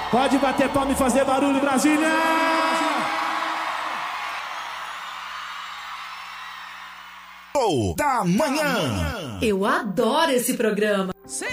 Pode bater palma e fazer barulho, Brasília! Da manhã. Eu adoro esse programa. Sim.